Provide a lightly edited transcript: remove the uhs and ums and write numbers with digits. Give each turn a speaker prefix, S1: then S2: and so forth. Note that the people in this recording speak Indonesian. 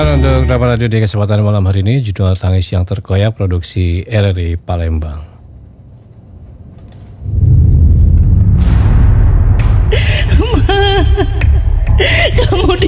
S1: untuk Rama Radio di kesempatan malam hari ini, judul Tangis yang Terkoyak, produksi RRI Palembang.
S2: Kamu di